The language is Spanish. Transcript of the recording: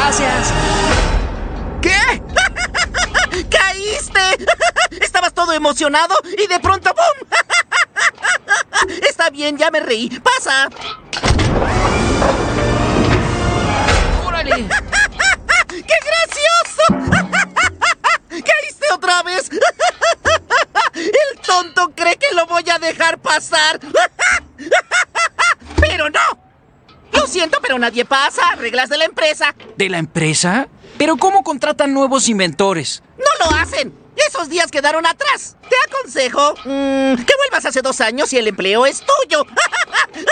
Gracias. ¿Qué? ¡Caíste! Estabas todo emocionado y de pronto ¡bum! Está bien, ya me reí. ¡Pasa! ¡Órale! ¡Qué gracioso! ¡Caíste otra vez! El tonto cree que lo voy a dejar pasar. ¡Pero no! Lo siento, pero nadie pasa. Reglas de la empresa. ¿De la empresa? ¿Pero cómo contratan nuevos inventores? ¡No lo hacen! Esos días quedaron atrás. Te aconsejo que vuelvas hace 2 años y el empleo es tuyo.